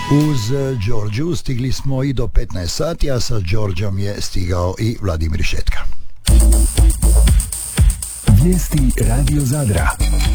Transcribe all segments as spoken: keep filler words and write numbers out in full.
Uz Đorđu stigli smo i do petnaest sati, a sa Đorđom je stigao i Vladimir Šetka. Vijesti Radio Zadra.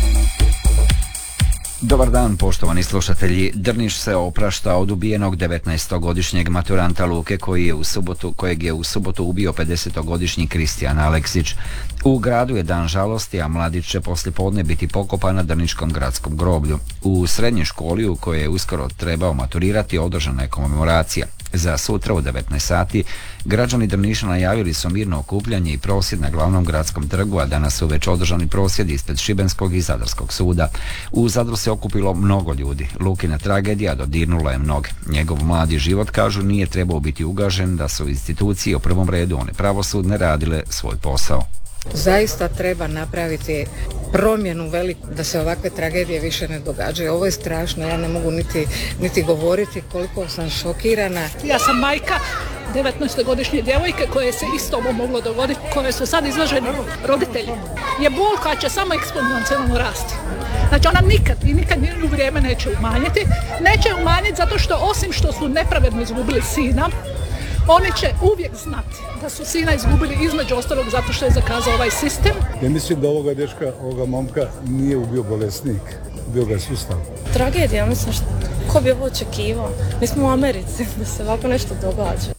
Dobar dan, poštovani slušatelji. Drniš se oprašta od ubijenog devetnaestogodišnjeg maturanta Luke koji je u subotu, kojeg je u subotu ubio pedesetogodišnji Kristijan Aleksić. U gradu je dan žalosti, a mladić će poslijepodne biti pokopan na Drniškom gradskom groblju. U srednjoj školi u kojoj je uskoro trebao maturirati održana je komemoracija. Za sutra u devetnaest sati građani Drniša najavili su mirno okupljanje i prosvjed na glavnom gradskom trgu, a danas su već održani prosvjedi ispred Šibenskog i Zadarskog suda. U Zadru se okupilo mnogo ljudi. Lukina tragedija dodirnula je mnoge. Njegov mladi život, kažu, nije trebao biti ugažen da su institucije, u prvom redu one pravosudne, radile svoj posao. Zaista treba napraviti promjenu veliku da se ovakve tragedije više ne događaju. Ovo je strašno, ja ne mogu niti, niti govoriti koliko sam šokirana. Ja sam majka devetnaestogodišnje djevojke koje se isto ovo moglo dogoditi, koje su sad izloženi roditelji. Je bol koja će samo eksponencijalno rasti. Znači ona nikad i nikad u vrijeme neće umanjiti. Neće umanjiti zato što osim što su nepravedno izgubili sina, oni će uvijek znati da su sina izgubili između ostalog zato što je zakazao ovaj sistem. Ja mislim da ovoga dečka, ovoga momka nije ubio bolesnik, bio ga sustav. Tragedija, mislim, što, ko bi ovo očekivao? Mi smo u Americi, da se ovako nešto događa.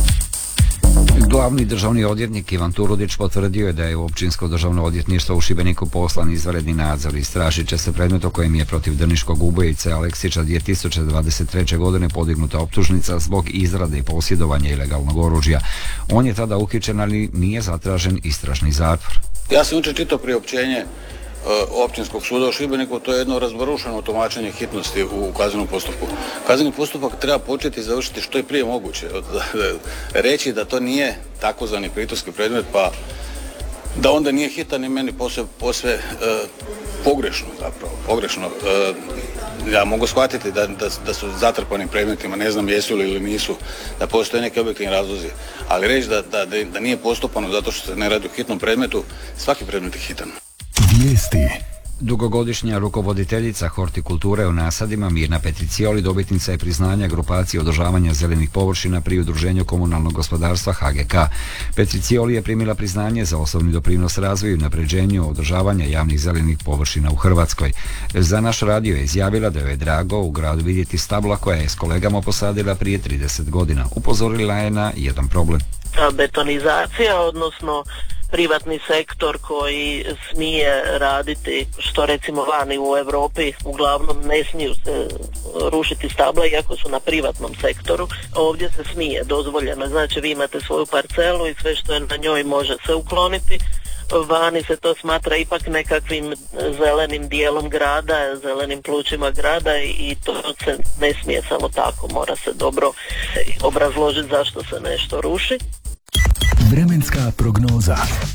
Glavni državni odvjetnik Ivan Turudić potvrdio je da je u Općinsko državno odvjetništvo u Šibeniku poslan izvanredni nadzor. Istražit će se predmet o kojem je protiv drniškog ubojice Aleksića dvije tisuće dvadeset treće. godine podignuta optužnica zbog izrade i posjedovanja ilegalnog oružja. On je tada uhićen, ali nije zatražen istražni zatvor. Ja sam jučer čitao priopćenje Općinskog suda u Šibeniku, to je jedno razbarušeno tumačenje hitnosti u kaznenom postupku. Kazneni postupak treba početi i završiti što je prije moguće. Reći da to nije takozvani pritorski predmet, pa da onda nije hitan i meni posve, posve e, pogrešno zapravo, pogrešno. E, ja mogu shvatiti da, da, da su zatrpani predmetima, ne znam jesu li ili nisu, da postoje neki objektivni razlozi, ali reći da, da, da nije postupano zato što se ne radi o hitnom predmetu, svaki predmet je hitan. Vijesti. Dugogodišnja rukovoditeljica hortikulture u nasadima Mirna Petricioli dobitnica je priznanja grupacije održavanja zelenih površina pri Udruženju komunalnog gospodarstva H G K. Petricioli je primila priznanje za osobni doprinos razvoju i unapređenju održavanja javnih zelenih površina u Hrvatskoj. Za naš radio je izjavila da joj je drago u gradu vidjeti stabla koja je s kolegama posadila prije trideset godina. Upozorila je na jedan problem. Betonizacija, odnosno privatni sektor koji smije raditi, što recimo vani u Europi uglavnom ne smiju se rušiti stabla iako su na privatnom sektoru. Ovdje se smije, dozvoljeno. Znači vi imate svoju parcelu i sve što je na njoj može se ukloniti. Vani se to smatra ipak nekakvim zelenim dijelom grada, zelenim plućima grada i to se ne smije samo tako, mora se dobro obrazložiti zašto se nešto ruši. Vremenska prognoza.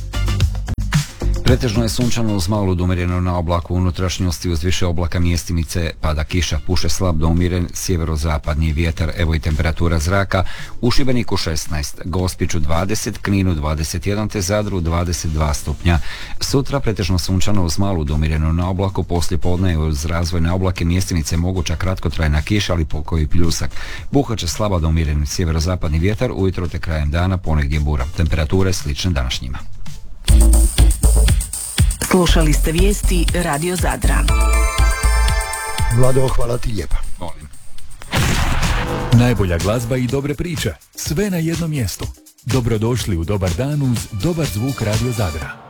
Pretežno je sunčano uz malo do umjereno na oblaku, u unutrašnjosti uz više oblaka mjestimice pada kiša, puše slab do umjeren sjeverozapadni vjetar, evo i temperatura zraka u Šibeniku šesnaest, Gospiću dvadeset, Kninu dvadeset jedan te Zadru dvadeset dva stupnja. Sutra pretežno sunčano uz malo do umjereno na oblaku, poslije podne je uz razvojne oblake mjestimice moguća kratkotrajna kiša, ali pokoji pljusak. Puhat će slaba do umjeren sjeverozapadni vjetar, ujutro te krajem dana ponegdje bura. Temperature slične današnjima. Slušali ste vijesti Radio Zadra. Vlado, hvala ti lijepa. Molim. Najbolja glazba i dobre priče. Sve na jednom mjestu. Dobrodošli u Dobar dan uz dobar zvuk Radio Zadra.